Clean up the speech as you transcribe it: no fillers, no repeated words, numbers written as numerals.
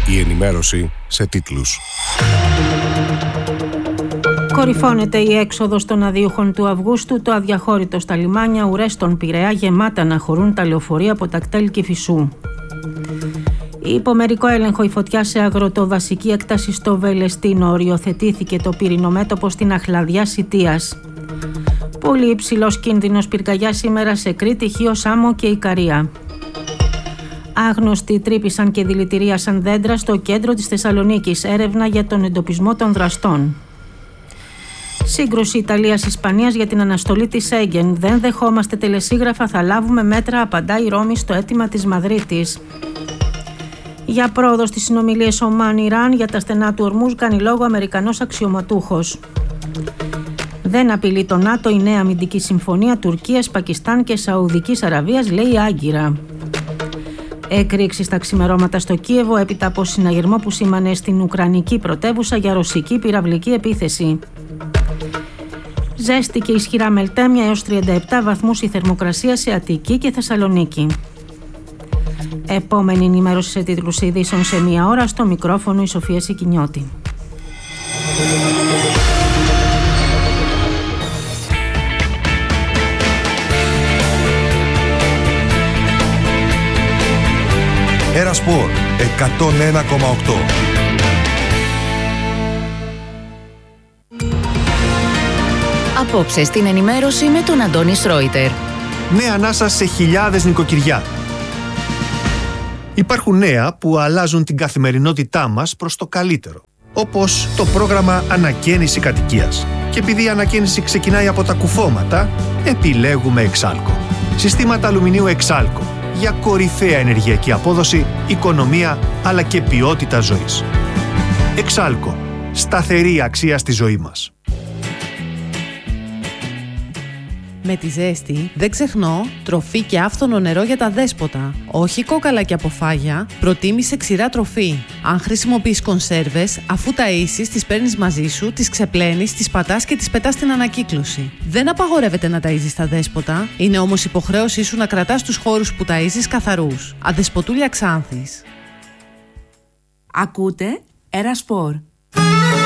Η ενημέρωση σε τίτλους. Κορυφώνεται η έξοδος των αδιούχων του Αυγούστου, το αδιαχώρητο στα λιμάνια, ουρές στον Πειραιά γεμάτα να χωρούν τα λεωφορεία από τα κτέλ Κηφισού. Υπό μερικό έλεγχο η φωτιά σε αγροτοβασική έκταση στο Βελεστίνο, οριοθετήθηκε το πυρηνομέτωπο στην Αχλαδιά Σιτίας. Πολύ υψηλός κίνδυνος πυρκαγιάς σήμερα σε Κρήτη, Χίο, Σάμο και Ικαρία. Άγνωστοι τρύπησαν και δηλητηρίασαν δέντρα στο κέντρο της Θεσσαλονίκης, έρευνα για τον εντοπισμό των δραστών. Σύγκρουση Ιταλίας-Ισπανίας για την αναστολή της Σέγγεν. Δεν δεχόμαστε τελεσίγραφα, θα λάβουμε μέτρα, απαντά η Ρώμη στο αίτημα της Μαδρίτης. Για πρόοδο στις συνομιλίες Ομάν-Ιράν για τα στενά του Ορμούζ κάνει λόγο Αμερικανός αξιωματούχος. Δεν απειλεί το ΝΑΤΟ η νέα αμυντική συμφωνία Τουρκίας, Πακιστάν και Σαουδικής Αραβίας, λέει Άγκυρα. Εκρήξεις στα ξημερώματα στο Κίεβο έπειτα από συναγερμό που σήμανε στην Ουκρανική πρωτεύουσα για ρωσική πυραυλική επίθεση. Ζέστη και ισχυρά μελτέμια έως 37 βαθμούς η θερμοκρασία σε Αττική και Θεσσαλονίκη. Επόμενη ενημέρωση σε τίτλους ειδήσεων σε μία ώρα, στο μικρόφωνο η Σοφία Σικινιώτη. Ένα Σπορ 101,8. Απόψε στην ενημέρωση με τον Αντώνη Σρόιτερ. Νέα ανάσα σε χιλιάδες νοικοκυριά. Υπάρχουν νέα που αλλάζουν την καθημερινότητά μας προς το καλύτερο. Όπως το πρόγραμμα Ανακαίνιση Κατοικίας. Και επειδή η ανακαίνιση ξεκινάει από τα κουφώματα, επιλέγουμε Εξάλκο. Συστήματα αλουμινίου Εξάλκο. Για κορυφαία ενεργειακή απόδοση, οικονομία αλλά και ποιότητα ζωής. Εξάλκο. Σταθερή αξία στη ζωή μας. Με τη ζέστη, δεν ξεχνώ, τροφή και άφθονο νερό για τα δέσποτα. Όχι κόκαλα και αποφάγια, προτίμησε ξηρά τροφή. Αν χρησιμοποιείς κονσέρβες, αφού ταΐσεις, τις παίρνεις μαζί σου, τις ξεπλένεις, τις πατάς και τις πετάς στην ανακύκλωση. Δεν απαγορεύεται να ταΐζεις τα δέσποτα, είναι όμως υποχρέωσή σου να κρατάς τους χώρους που ταΐζεις καθαρούς. Αδεσποτούλια Ξάνθης. Ακούτε Ένα Σπορ.